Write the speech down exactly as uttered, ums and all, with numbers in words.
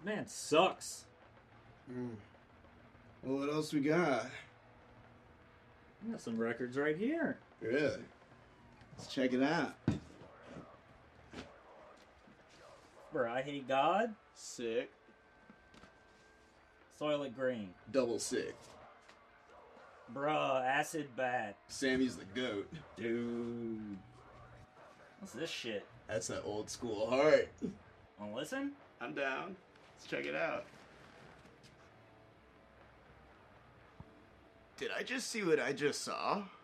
man sucks. Mm. Well, what else we got? I got some records right here. Really? Let's check it out. Bruh, I Hate God. Sick. Soylent Green. Double sick. Bruh, Acid Bat. Sammy's the goat. Dude. What's this shit? That's that old school heart. Wanna listen? I'm down. Let's check it out. Did I just see what I just saw?